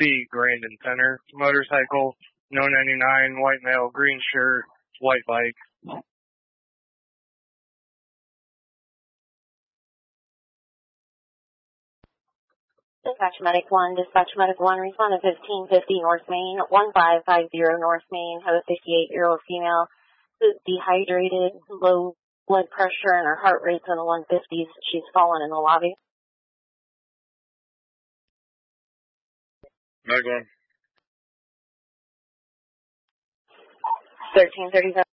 B. Grandin Center. Motorcycle, no 99, white male, green shirt, white bike. Dispatch Medic 1, respond to 1550 North Main, 1550 North Main, have a 58-year-old female who's dehydrated, low blood pressure, and her heart rate's in the 150s. She's fallen in the lobby. Medic 1. 1337.